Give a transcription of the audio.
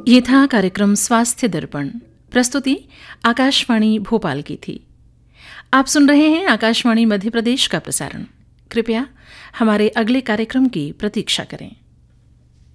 ये था कार्यक्रम स्वास्थ्य दर्पण। प्रस्तुति आकाशवाणी भोपाल की थी। आप सुन रहे हैं आकाशवाणी मध्य प्रदेश का प्रसारण। कृपया हमारे अगले कार्यक्रम की प्रतीक्षा करें।